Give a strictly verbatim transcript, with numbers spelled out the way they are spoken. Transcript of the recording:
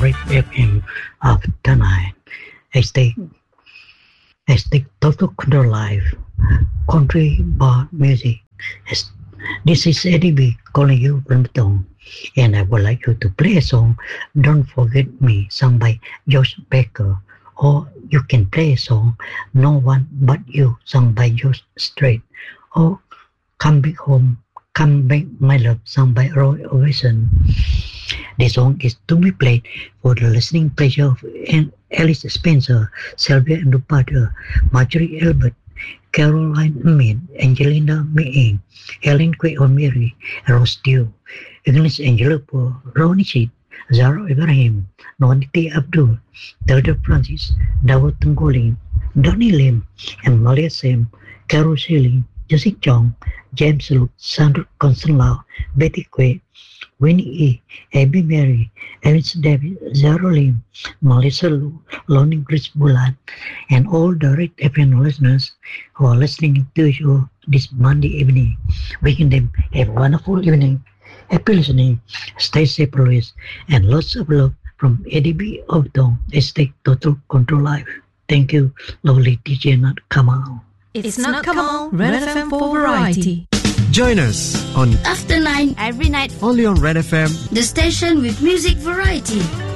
Red F M after nine. I stay, I stay total control live. Country bar music. This is Eddie B calling you from the town, and I would like you to play a song, Don't Forget Me, sung by Josh Baker. Or you can play a song, No One But You, sung by Josh Strait. Or Come Back Home, Come Back My Love, sung by Roy Orbison. The song is to be played for the listening pleasure of Alice Spencer, Sylvia Andupatra, Marjorie Elbert, Caroline Amin, Angelina May, Helen Quay O'Meary, Rose Dew, Agnes Angelopo, Ronnie Sheet, Zara Ibrahim, Noniti Abdul, Delta Francis, Dawud Tenggolin, Donnie Lim, and Malia Sam, Carol Shelley, Jessica Chong, James Luke, Sandra Constanlau, Betty Quay, Winnie E., Abby Mary, Evans David, Zara Lim, Melissa Lu, Lonnie Chris Bulan, and all the Red F M listeners who are listening to you this Monday evening. Wishing them have a wonderful evening. Happy listening. Stay safe always. And lots of love from Eddie B. of Dong. Stay total control life. Thank you, lovely D J Nat Kamal. It's Nat Kamal, Red F M for Variety. Join us on After nine every night only on Red F M, the station with music variety.